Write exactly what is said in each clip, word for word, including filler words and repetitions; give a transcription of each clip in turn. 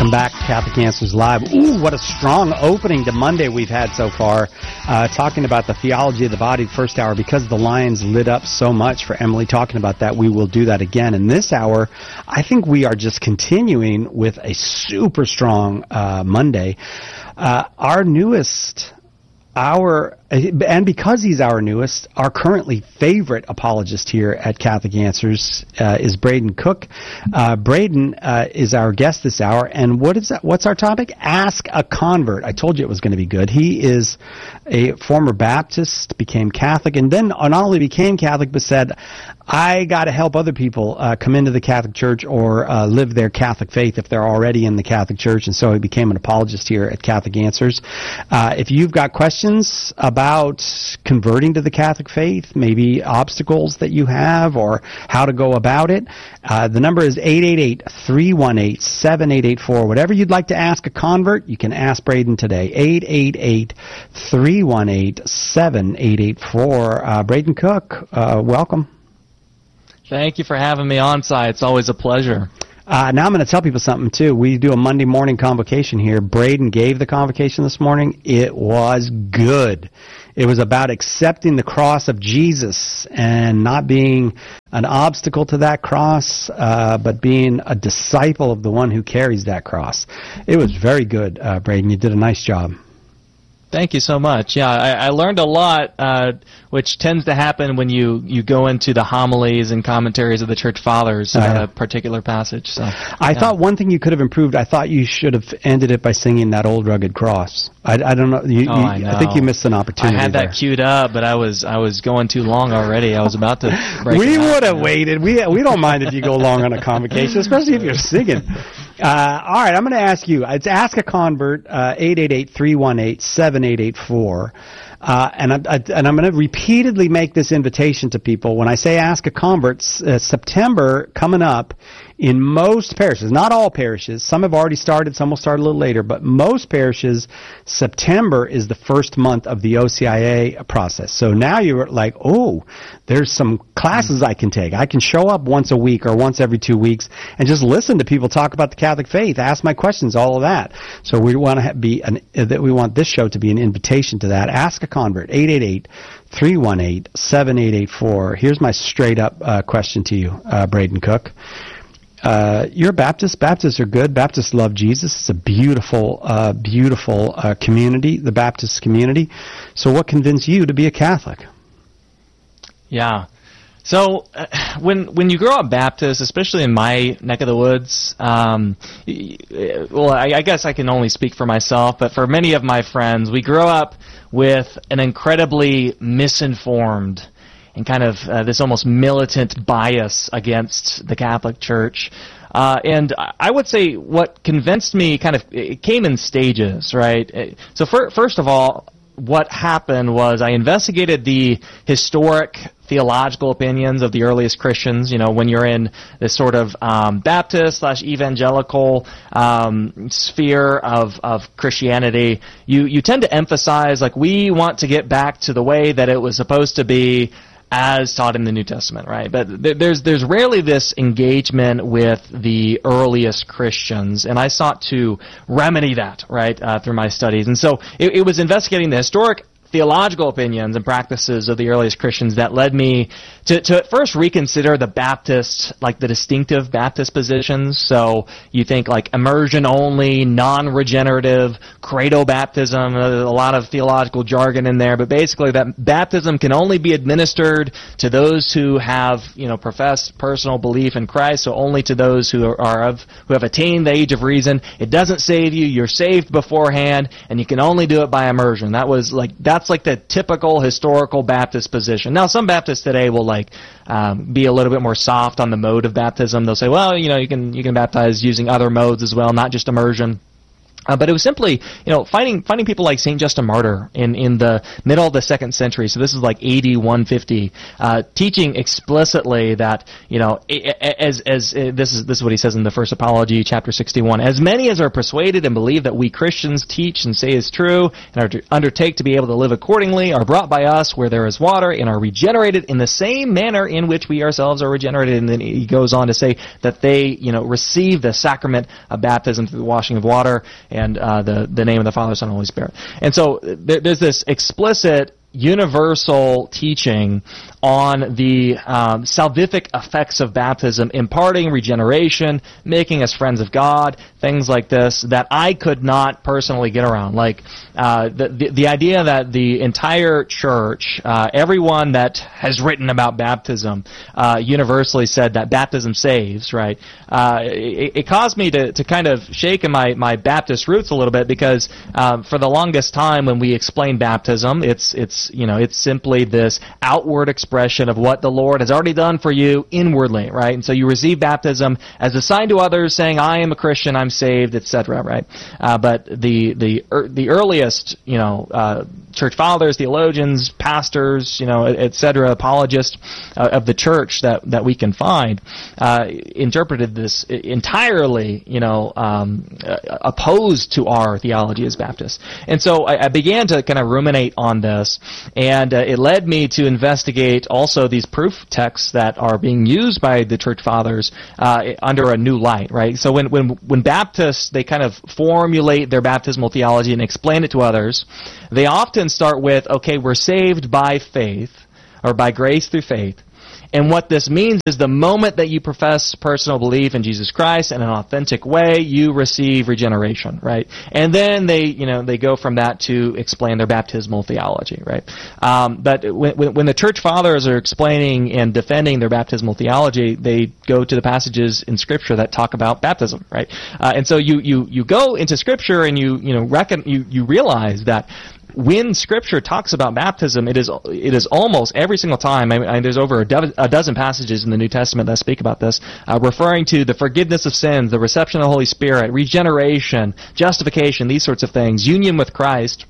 Welcome back to Catholic Answers Live. Ooh, what a strong opening to Monday we've had so far, uh, talking about the theology of the body the first hour. Because the Lions lit up so much for Emily talking about that, we will do that again. In this hour, I think we are just continuing with a super strong uh, Monday. Uh, our newest... Our and because he's our newest, our currently favorite apologist here at Catholic Answers uh, is Braden Cook. Uh, Braden uh, is our guest this hour, and what is that? What's our topic? Ask a Convert. I told you it was going to be good. He is a former Baptist, became Catholic, and then not only became Catholic, but said, I got to help other people uh, come into the Catholic Church or uh, live their Catholic faith if they're already in the Catholic Church, and so he became an apologist here at Catholic Answers. Uh, if you've got questions about converting to the Catholic faith, maybe obstacles that you have or how to go about it, uh, the number is eight eight eight, three one eight, seven eight eight four. Whatever you'd like to ask a convert, you can ask Braden today. eight eight eight, three one eight, seven eight eight four. Uh, Braden Cook, uh, welcome. Thank you for having me on site. It's always a pleasure. Uh, now I'm going to tell people something, too. We do a Monday morning convocation here. Braden gave the convocation this morning. It was good. It was about accepting the cross of Jesus and not being an obstacle to that cross, uh, but being a disciple of the one who carries that cross. It was very good, uh, Braden. You did a nice job. Thank you so much. Yeah, I, I learned a lot, uh, which tends to happen when you, you go into the homilies and commentaries of the Church Fathers on uh, a particular passage. So, I yeah. thought one thing you could have improved, I thought you should have ended it by singing That Old Rugged Cross. I, I don't know. You, oh, you, I know. I think you missed an opportunity I had there. that queued up, but I was I was going too long already. I was about to break We it would have out. waited. We we don't mind if you go long on a convocation, especially if you're singing. Uh, all right, I'm going to ask you. It's Ask a Convert, uh, eight eight eight, three one eight, seven eight eight four. Uh, and, I, I, and I'm going to repeatedly make this invitation to people. When I say Ask a Convert, uh, September coming up, in most parishes, not all parishes, some have already started, some will start a little later, but most parishes, September is the first month of the O C I A process. So now you're like, oh, there's some classes I can take. I can show up once a week or once every two weeks and just listen to people talk about the Catholic faith, ask my questions, all of that. So we want to be an, that we want this show to be an invitation to that. Ask a Convert, eight eight eight, three one eight, seven eight eight four. Here's my straight up uh, question to you, uh, Braden Cook. Uh, you're a Baptist. Baptists are good. Baptists love Jesus. It's a beautiful, uh, beautiful uh, community, the Baptist community. So what convinced you to be a Catholic? Yeah. So uh, when when you grow up Baptist, especially in my neck of the woods, um, well, I, I guess I can only speak for myself, but for many of my friends, we grow up with an incredibly misinformed and kind of uh, this almost militant bias against the Catholic Church. Uh, and I would say what convinced me kind of, it came in stages, right? So for, first of all, what happened was I investigated the historic theological opinions of the earliest Christians. You know, when you're in this sort of um, Baptist slash evangelical um, sphere of, of Christianity, you, you tend to emphasize, like, we want to get back to the way that it was supposed to be as taught in the New Testament, right? But th- there's there's rarely this engagement with the earliest Christians, and I sought to remedy that, right, uh, through my studies. And so it, it was investigating the historic theological opinions and practices of the earliest Christians that led me to, to at first reconsider the Baptist, like the distinctive Baptist positions. So you think like immersion only, non-regenerative, credo baptism, a lot of theological jargon in there, but basically that baptism can only be administered to those who have, you know, professed personal belief in Christ, so only to those who are of, who have attained the age of reason. It doesn't save you, you're saved beforehand, and you can only do it by immersion. That was like, that's That's like the typical historical Baptist position. Now, some Baptists today will like um, be a little bit more soft on the mode of baptism. They'll say, well, you know, you can you can baptize using other modes as well, not just immersion. Uh, but it was simply, you know, finding finding people like Saint Justin Martyr in, in the middle of the second century. So this is like A D one fifty, uh, teaching explicitly that, you know, as as uh, this is this is what he says in the First Apology, chapter sixty-one. As many as are persuaded and believe that we Christians teach and say is true, and are to undertake to be able to live accordingly, are brought by us where there is water, and are regenerated in the same manner in which we ourselves are regenerated. And then he goes on to say that they, you know, receive the sacrament of baptism through the washing of water, and uh, the the name of the Father, Son, and Holy Spirit. And so there, there's this explicit universal teaching on the um, salvific effects of baptism, imparting regeneration, making us friends of God, things like this that I could not personally get around. Like uh, the, the the idea that the entire church, uh, everyone that has written about baptism, uh, universally said that baptism saves. Right? Uh, it, it caused me to, to kind of shake in my, my Baptist roots a little bit, because um, for the longest time when we explain baptism, it's it's you know it's simply this outward expression of what the Lord has already done for you inwardly, right? And so you receive baptism as a sign to others, saying, "I am a Christian, I'm saved," et cetera. Right? Uh, but the the er, the earliest, you know, uh, church fathers, theologians, pastors, you know, et cetera, apologists uh, of the church that that we can find, uh, interpreted this entirely, you know, um, opposed to our theology as Baptists. And so I, I began to kind of ruminate on this, and uh, it led me to investigate also these proof texts that are being used by the church fathers uh, under a new light, right? So when, when, when Baptists, they kind of formulate their baptismal theology and explain it to others, they often start with, okay, we're saved by faith, or by grace through faith. And what this means is the moment that you profess personal belief in Jesus Christ in an authentic way, you receive regeneration, right? And then they, you know, they go from that to explain their baptismal theology, right? Um, but when, when the church fathers are explaining and defending their baptismal theology, they go to the passages in Scripture that talk about baptism, right? Uh, and so you, you, you go into Scripture and you, you know, reckon, you, you realize that when Scripture talks about baptism, it is it is almost every single time. I mean, there's over a, do- a dozen passages in the New Testament that speak about this, uh, referring to the forgiveness of sins, the reception of the Holy Spirit, regeneration, justification, these sorts of things, union with Christ.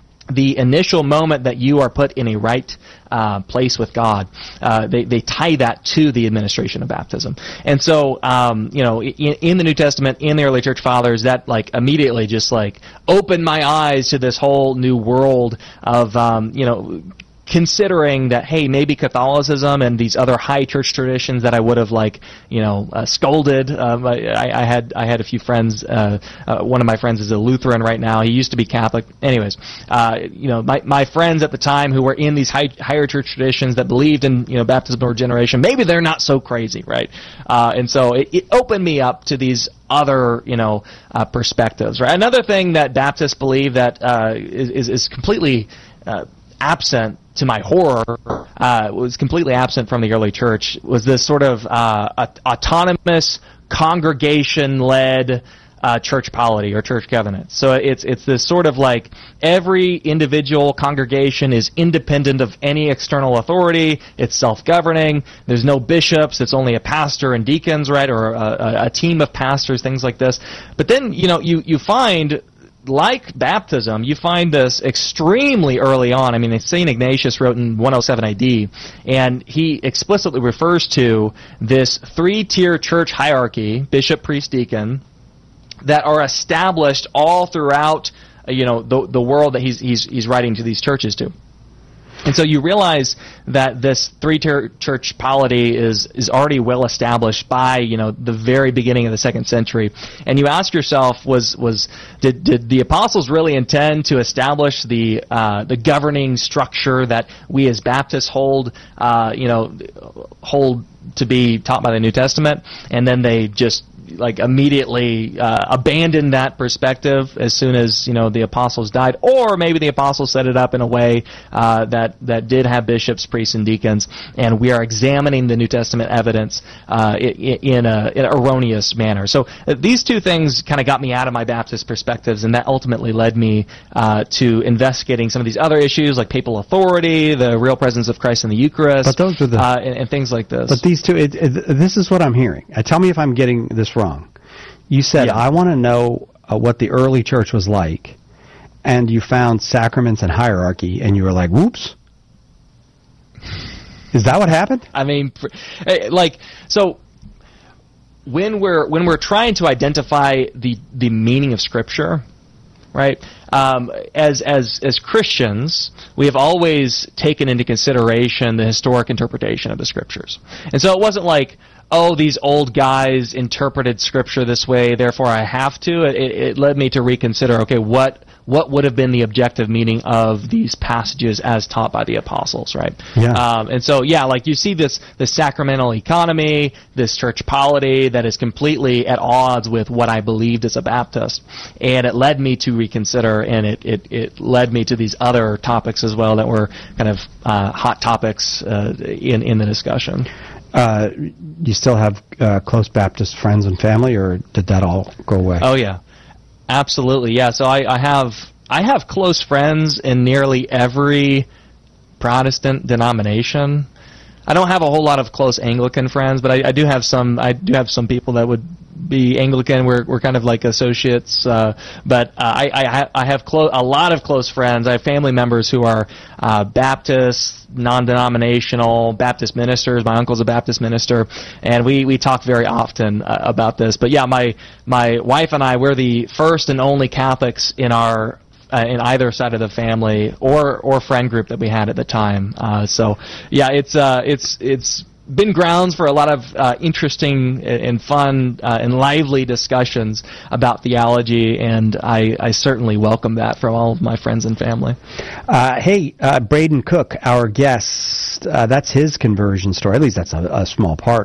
The initial moment that you are put in a right uh, place with God, uh, they, they tie that to the administration of baptism. And so, um, you know, in, in the New Testament, in the early church fathers, that like immediately just like opened my eyes to this whole new world of, um, you know, considering that, hey, maybe Catholicism and these other high church traditions that I would have, like, you know, uh, scolded. Um, I, I had I had a few friends. Uh, uh, one of my friends is a Lutheran right now. He used to be Catholic. Anyways, uh, you know, my my friends at the time who were in these high, higher church traditions that believed in, you know, baptismal regeneration, maybe they're not so crazy, right? Uh, and so it, it opened me up to these other, you know, uh, perspectives, right? Another thing that Baptists believe that uh, is, is is completely uh, absent, to my horror, uh, was completely absent from the early church, was this sort of uh, autonomous, congregation-led uh, church polity or church covenant. So it's it's this sort of like every individual congregation is independent of any external authority. It's self-governing. There's no bishops. It's only a pastor and deacons, right, or a, a team of pastors, things like this. But then, you know, you you find, like baptism, you find this extremely early on. I mean, Saint Ignatius wrote in one oh seven A D, and he explicitly refers to this three-tier church hierarchy, bishop, priest, deacon, that are established all throughout, you know, the the world that he's he's he's writing to these churches to. And so you realize that this three-tier church polity is is already well established by, you know, the very beginning of the second century. And you ask yourself, was was did did the apostles really intend to establish the uh, the governing structure that we as Baptists hold, uh, you know, hold to be taught by the New Testament, and then they just like immediately uh, abandoned that perspective as soon as, you know, the apostles died? Or maybe the apostles set it up in a way uh, that that did have bishops, priests, and deacons, and we are examining the New Testament evidence uh, in, a, in an erroneous manner. So uh, these two things kind of got me out of my Baptist perspectives, and that ultimately led me uh, to investigating some of these other issues like papal authority, the real presence of Christ in the Eucharist, but those are the, uh, and, and things like this. But these two, it, it, this is what I'm hearing. Uh, tell me if I'm getting this wrong. You said, yeah. I want to know uh, what the early church was like, and you found sacraments and hierarchy, and you were like, whoops. Is that what happened? I mean, like, so when we're when we're trying to identify the the meaning of Scripture, right? Um, as as as Christians, we have always taken into consideration the historic interpretation of the Scriptures, and so it wasn't like, oh, these old guys interpreted Scripture this way, therefore I have to. It, it led me to reconsider, okay, what what would have been the objective meaning of these passages as taught by the apostles, right? Yeah. Um, and so, yeah, like you see this, this sacramental economy, this church polity that is completely at odds with what I believed as a Baptist. And it led me to reconsider, and it, it, it led me to these other topics as well that were kind of uh, hot topics uh, in, in the discussion. Uh, you still have uh, close Baptist friends and family, or did that all go away? Oh, yeah. Absolutely, yeah. So I, I have I have close friends in nearly every Protestant denomination. I don't have a whole lot of close Anglican friends, but I, I do have some. I do have some people that would be Anglican. We're we're kind of like associates, uh, but uh, I I, ha- I have clo- a lot of close friends. I have family members who are uh, Baptist, non-denominational Baptist ministers. My uncle's a Baptist minister, and we, we talk very often uh, about this. But yeah, my my wife and I, we're the first and only Catholics in our uh, in either side of the family or or friend group that we had at the time. Uh, so yeah, it's uh it's it's. been grounds for a lot of uh, interesting and fun uh, and lively discussions about theology, and I, I certainly welcome that from all of my friends and family. Uh, hey, uh, Braden Cook, our guest, uh, that's his conversion story. At least that's a, a small part